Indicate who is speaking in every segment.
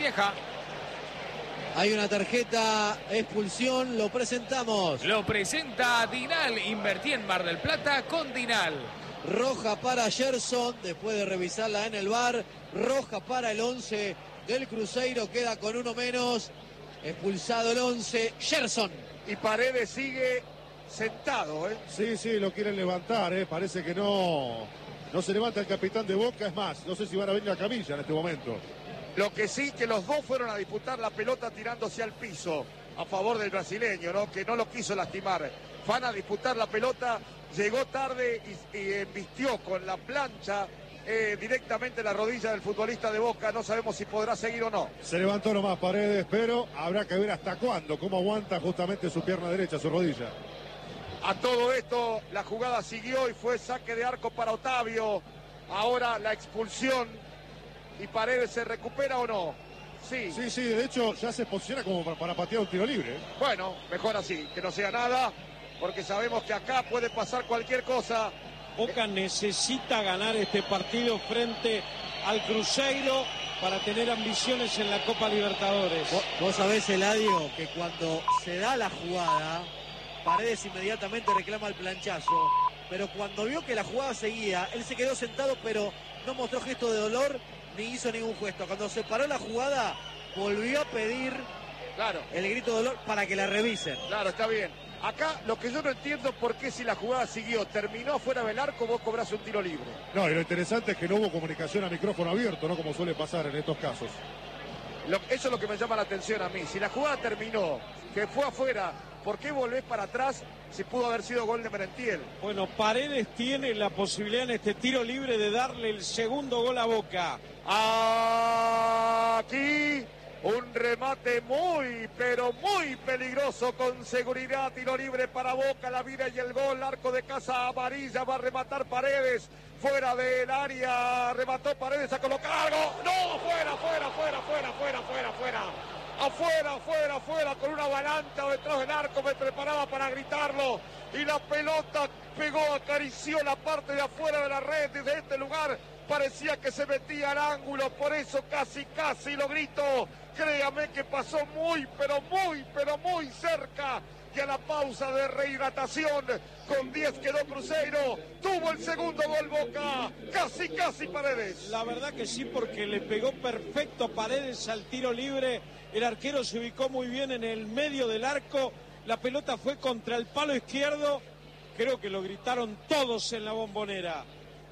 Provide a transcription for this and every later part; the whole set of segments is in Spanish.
Speaker 1: Calleja.
Speaker 2: Hay una tarjeta, expulsión, lo presentamos.
Speaker 1: Lo presenta Dinal. Invertí en Mar del Plata con Dinal.
Speaker 2: Roja para Gerson, después de revisarla en el VAR. Roja para el 11 del Cruzeiro, queda con uno menos. Expulsado el 11, Gerson.
Speaker 3: Y Paredes sigue sentado, ¿eh?
Speaker 4: Sí, lo quieren levantar, ¿eh? Parece que no se levanta el capitán de Boca. Es más, no sé si van a venir la camilla en este momento.
Speaker 3: Lo que sí, que los dos fueron a disputar la pelota tirándose al piso a favor del brasileño, ¿no? Que no lo quiso lastimar. Van a disputar la pelota, llegó tarde y embistió con la plancha directamente la rodilla del futbolista de Boca. No sabemos si podrá seguir o no.
Speaker 4: Se levantó nomás Paredes, pero habrá que ver hasta cuándo, cómo aguanta justamente su pierna derecha, su rodilla.
Speaker 3: A todo esto, la jugada siguió y fue saque de arco para Otavio. Ahora la expulsión. ¿Y Paredes se recupera o no? Sí.
Speaker 4: Sí, de hecho ya se posiciona como para patear un tiro libre.
Speaker 3: Bueno, mejor así, que no sea nada, porque sabemos que acá puede pasar cualquier cosa.
Speaker 5: Boca necesita ganar este partido frente al Cruzeiro para tener ambiciones en la Copa Libertadores.
Speaker 2: Vos sabés, Eladio, que cuando se da la jugada, Paredes inmediatamente reclama el planchazo, pero cuando vio que la jugada seguía, él se quedó sentado, pero no mostró gesto de dolor ni hizo ningún gesto. Cuando se paró la jugada, volvió a pedir el grito de dolor para que la revisen.
Speaker 3: Claro, está bien. Acá lo que yo no entiendo es por qué, si la jugada siguió, terminó fuera del arco, vos cobrás un tiro libre.
Speaker 4: No, y lo interesante es que no hubo comunicación a micrófono abierto, ¿no? Como suele pasar en estos casos.
Speaker 3: Eso es lo que me llama la atención a mí. Si la jugada terminó, que fue afuera, ¿por qué volvés para atrás si pudo haber sido gol de Merentiel?
Speaker 5: Bueno, Paredes tiene la posibilidad en este tiro libre de darle el segundo gol a Boca.
Speaker 3: Aquí un remate muy, pero muy peligroso, con seguridad. Tiro libre para Boca, la vida y el gol. Arco de casa amarilla, va a rematar Paredes. Fuera del área, remató Paredes a colocar algo. No, fuera. Afuera, con una volanta detrás del arco, me preparaba para gritarlo. Y la pelota pegó, acarició la parte de afuera de la red. Desde este lugar parecía que se metía al ángulo, por eso casi lo grito. Créame que pasó muy cerca. Y a la pausa de rehidratación, con 10 quedó Cruzeiro. Tuvo el segundo gol Boca. Casi Paredes.
Speaker 5: La verdad que sí, porque le pegó perfecto Paredes al tiro libre. El arquero se ubicó muy bien en el medio del arco. La pelota fue contra el palo izquierdo. Creo que lo gritaron todos en la Bombonera.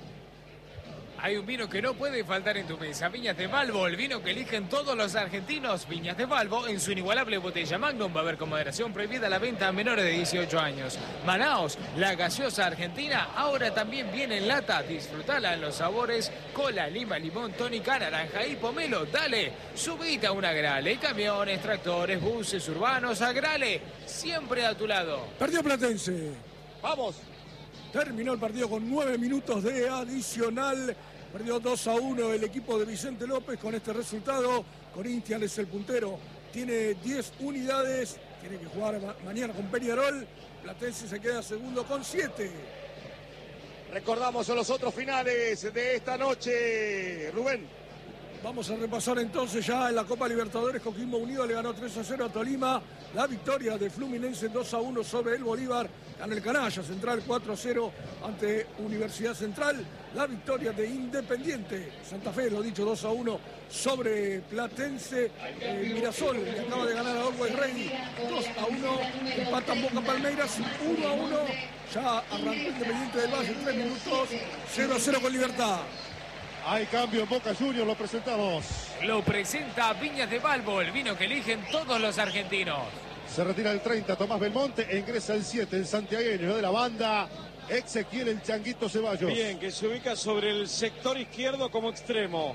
Speaker 1: Hay un vino que no puede faltar en tu mesa. Viñas de Valvo, el vino que eligen todos los argentinos. Viñas de Valvo, en su inigualable botella Magnum. Va a haber con moderación, prohibida la venta a menores de 18 años. Manaos, la gaseosa argentina, ahora también viene en lata. Disfrutala en los sabores: cola, lima, limón, tónica, naranja y pomelo. Dale, subite a una Grale. Camiones, tractores, buses urbanos, a Grale, siempre a tu lado.
Speaker 6: Perdió Platense.
Speaker 3: Vamos.
Speaker 6: Terminó el partido con 9 minutos de adicional. Perdió 2-1 el equipo de Vicente López. Con este resultado, Corinthians es el puntero. Tiene 10 unidades. Tiene que jugar mañana con Peñarol. Platense se queda segundo con 7.
Speaker 3: Recordamos los otros finales de esta noche, Rubén.
Speaker 6: Vamos a repasar entonces ya en la Copa Libertadores. Coquimbo Unido le ganó 3-0 a Tolima. La victoria de Fluminense 2-1 sobre el Bolívar. Gana el Canalla Central 4-0 ante Universidad Central. La victoria de Independiente Santa Fe, lo dicho, 2-1 sobre Platense. Mirasol, que acaba de ganar a Orwell Ready, 2-1. Empatan Boca Palmeiras 1-1. Ya arrancó Independiente del Valle, 3 minutos. 0-0 con Libertad.
Speaker 4: Hay cambio en Boca Juniors, lo presentamos.
Speaker 1: Lo presenta Viñas de Valvo, el vino que eligen todos los argentinos.
Speaker 4: Se retira el 30 Tomás Belmonte e ingresa el 7 el santiagueño de la banda, Ezequiel el Changuito Ceballos.
Speaker 5: Bien, que se ubica sobre el sector izquierdo como extremo.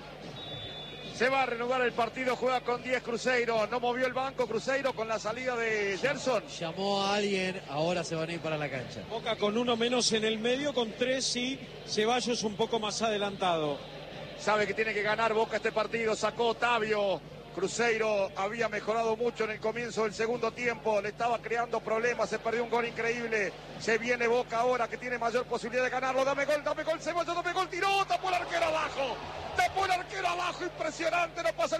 Speaker 3: Se va a reanudar el partido, juega con 10 Cruzeiro. No movió el banco Cruzeiro con la salida de Gerson.
Speaker 2: Llamó a alguien, ahora se van a ir para la cancha.
Speaker 5: Boca con uno menos en el medio, con 3 y Ceballos un poco más adelantado.
Speaker 3: Sabe que tiene que ganar Boca este partido, sacó Otavio. Cruzeiro había mejorado mucho en el comienzo del segundo tiempo, le estaba creando problemas, se perdió un gol increíble. Se viene Boca ahora, que tiene mayor posibilidad de ganarlo. Dame gol, Ceballos, dame gol, tiró, tapó el arquero abajo, impresionante, no pasa